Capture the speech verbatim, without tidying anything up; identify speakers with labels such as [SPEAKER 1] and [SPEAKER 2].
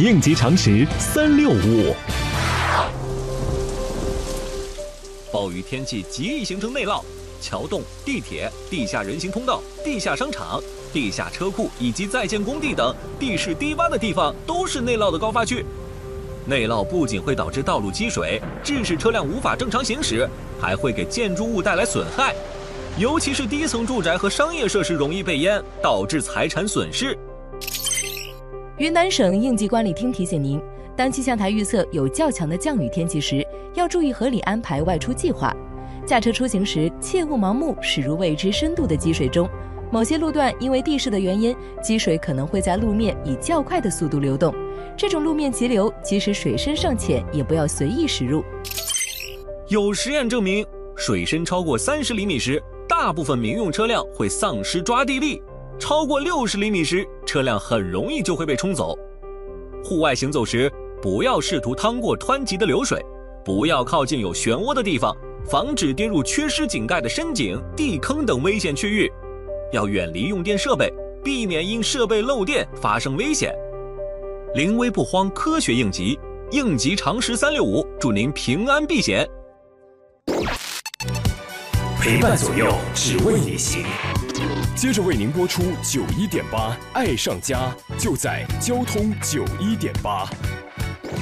[SPEAKER 1] 应急常识三六五。
[SPEAKER 2] 暴雨天气极易形成内涝，桥洞、地铁、地下人行通道、地下商场、地下车库以及在建工地等地势低洼的地方都是内涝的高发区。内涝不仅会导致道路积水，致使车辆无法正常行驶，还会给建筑物带来损害，尤其是低层住宅和商业设施容易被淹，导致财产损失。
[SPEAKER 3] 云南省应急管理厅提醒您，当气象台预测有较强的降雨天气时，要注意合理安排外出计划。驾车出行时，切勿盲目驶入未知深度的积水中。某些路段因为地势的原因，积水可能会在路面以较快的速度流动。这种路面急流，即使水深尚浅，也不要随意驶入。
[SPEAKER 2] 有实验证明，水深超过三十厘米时，大部分民用车辆会丧失抓地力；超过六十厘米时，车辆很容易就会被冲走。户外行走时，不要试图趟过湍急的流水，不要靠近有漩涡的地方，防止跌入缺失井盖的深井、地坑等危险区域。要远离用电设备，避免因设备漏电发生危险。临危不慌，科学应急，应急常识三六五，祝您平安避险。
[SPEAKER 1] 陪伴左右，只为你行。接着为您播出九一点八，爱上家就在交通九一点八。